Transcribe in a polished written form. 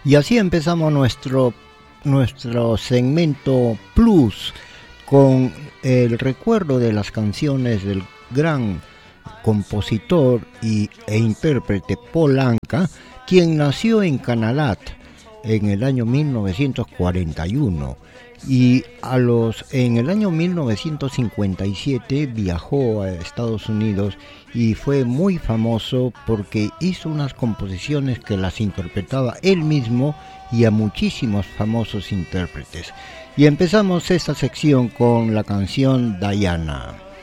Y así empezamos nuestro segmento Plus con el recuerdo de las canciones del gran compositor e intérprete Paul Anka, quien nació en Canadá en el año 1941 y en el año 1957 viajó a Estados Unidos y fue muy famoso porque hizo unas composiciones que las interpretaba él mismo y a muchísimos famosos intérpretes. Y empezamos esta sección con la canción Diana.